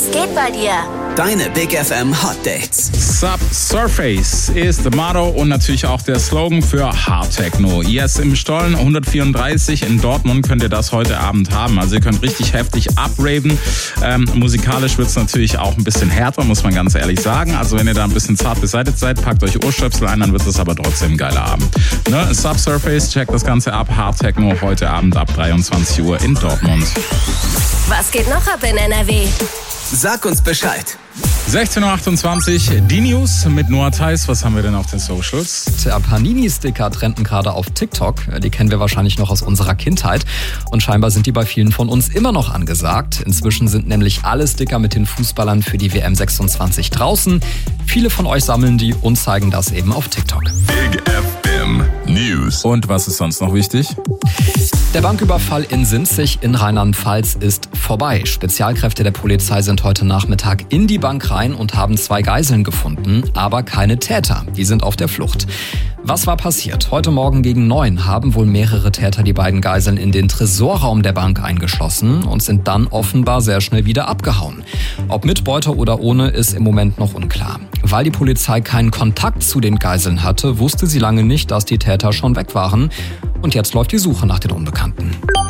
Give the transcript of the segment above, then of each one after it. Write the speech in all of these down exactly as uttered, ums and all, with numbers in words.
Was geht bei dir? Deine Big F M Hot Dates. Subsurface ist das Motto und natürlich auch der Slogan für Hard Techno. Yes, im Stollen hundertvierunddreißig in Dortmund könnt ihr das heute Abend haben. Also ihr könnt richtig heftig upraven. Ähm, musikalisch wird es natürlich auch ein bisschen härter, muss man ganz ehrlich sagen. Also wenn ihr da ein bisschen zart beseitigt seid, packt euch Ohrstöpsel ein, dann wird es aber trotzdem ein geiler Abend. Ne? Subsurface, checkt das Ganze ab. Hard Techno heute Abend ab dreiundzwanzig Uhr in Dortmund. Was geht noch ab in N R W? Sag uns Bescheid. sechzehn Uhr achtundzwanzig, die News mit Noah Theis. Was haben wir denn auf den Socials? Tja, Panini-Sticker trenden gerade auf TikTok. Die kennen wir wahrscheinlich noch aus unserer Kindheit. Und scheinbar sind die bei vielen von uns immer noch angesagt. Inzwischen sind nämlich alle Sticker mit den Fußballern für die W M sechsundzwanzig draußen. Viele von euch sammeln die und zeigen das eben auf TikTok. Big F M News. Und was ist sonst noch wichtig? Der Banküberfall in Sinzig in Rheinland-Pfalz ist vorbei. Spezialkräfte der Polizei sind heute Nachmittag in die Bank rein und haben zwei Geiseln gefunden, aber keine Täter. Die sind auf der Flucht. Was war passiert? Heute Morgen gegen neun haben wohl mehrere Täter die beiden Geiseln in den Tresorraum der Bank eingeschlossen und sind dann offenbar sehr schnell wieder abgehauen. Ob mit Beute oder ohne, ist im Moment noch unklar. Weil die Polizei keinen Kontakt zu den Geiseln hatte, wusste sie lange nicht, dass die Täter schon weg waren. Und jetzt läuft die Suche nach den Unbekannten.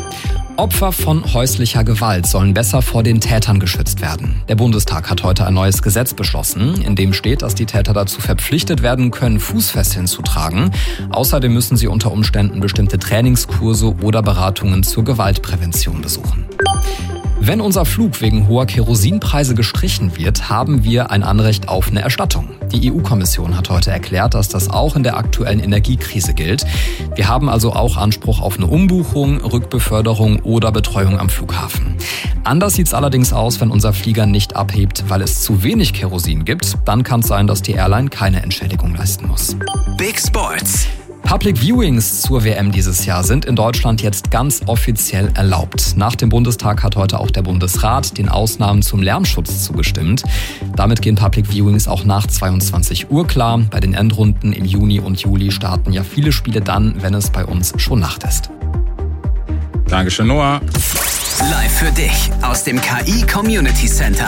Opfer von häuslicher Gewalt sollen besser vor den Tätern geschützt werden. Der Bundestag hat heute ein neues Gesetz beschlossen, in dem steht, dass die Täter dazu verpflichtet werden können, Fußfesseln zu tragen. Außerdem müssen sie unter Umständen bestimmte Trainingskurse oder Beratungen zur Gewaltprävention besuchen. Wenn unser Flug wegen hoher Kerosinpreise gestrichen wird, haben wir ein Anrecht auf eine Erstattung. Die E U-Kommission hat heute erklärt, dass das auch in der aktuellen Energiekrise gilt. Wir haben also auch Anspruch auf eine Umbuchung, Rückbeförderung oder Betreuung am Flughafen. Anders sieht es allerdings aus, wenn unser Flieger nicht abhebt, weil es zu wenig Kerosin gibt. Dann kann es sein, dass die Airline keine Entschädigung leisten muss. Big Sports. Public Viewings zur W M dieses Jahr sind in Deutschland jetzt ganz offiziell erlaubt. Nach dem Bundestag hat heute auch der Bundesrat den Ausnahmen zum Lärmschutz zugestimmt. Damit gehen Public Viewings auch nach zweiundzwanzig Uhr klar. Bei den Endrunden im Juni und Juli starten ja viele Spiele dann, wenn es bei uns schon Nacht ist. Dankeschön, Noah. Live für dich aus dem K I Community Center.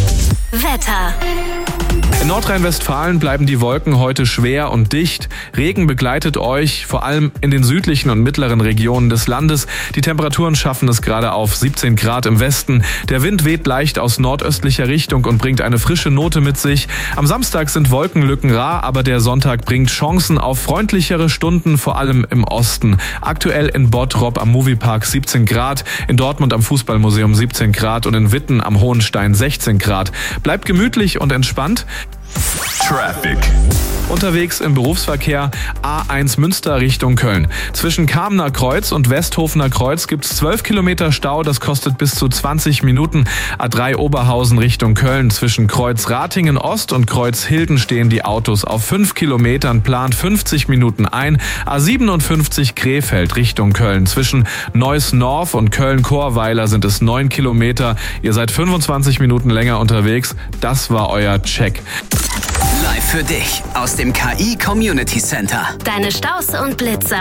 Wetter. In Nordrhein-Westfalen bleiben die Wolken heute schwer und dicht. Regen begleitet euch, vor allem in den südlichen und mittleren Regionen des Landes. Die Temperaturen schaffen es gerade auf siebzehn Grad im Westen. Der Wind weht leicht aus nordöstlicher Richtung und bringt eine frische Note mit sich. Am Samstag sind Wolkenlücken rar, aber der Sonntag bringt Chancen auf freundlichere Stunden, vor allem im Osten. Aktuell in Bottrop am Moviepark siebzehn Grad, in Dortmund am Fußballmuseum siebzehn Grad und in Witten am Hohenstein sechzehn Grad. Bleibt gemütlich und entspannt. Traffic. Unterwegs im Berufsverkehr A eins Münster Richtung Köln. Zwischen Kamener Kreuz und Westhofener Kreuz gibt's zwölf Kilometer Stau, das kostet bis zu zwanzig Minuten. A drei Oberhausen Richtung Köln. Zwischen Kreuz Ratingen Ost und Kreuz Hilden stehen die Autos auf fünf Kilometern, plant fünfzig Minuten ein. A siebenundfünfzig Krefeld Richtung Köln. Zwischen Neuss North und Köln-Chorweiler sind es neun Kilometer. Ihr seid fünfundzwanzig Minuten länger unterwegs. Das war euer Check. Live für dich aus dem K I Community Center. Deine Staus und Blitzer.